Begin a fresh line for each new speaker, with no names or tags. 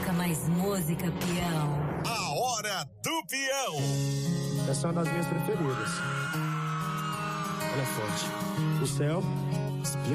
Toca mais música, peão.
A Hora do Peão.
Essa é uma das minhas preferidas. Ela é forte. O céu explica